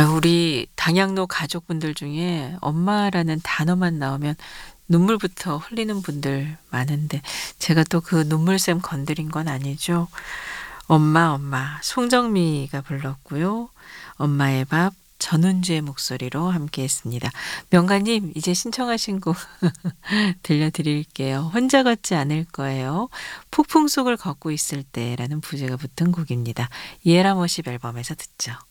우리 당양로 가족분들 중에 엄마라는 단어만 나오면 눈물부터 흘리는 분들 많은데 제가 또 그 눈물샘 건드린 건 아니죠. 엄마 엄마 송정미가 불렀고요. 엄마의 밥 전운주의 목소리로 함께했습니다. 명가님 이제 신청하신 곡 들려드릴게요. 혼자 걷지 않을 거예요. 폭풍 속을 걷고 있을 때라는 부제가 붙은 곡입니다. 이에라 머십 앨범에서 듣죠.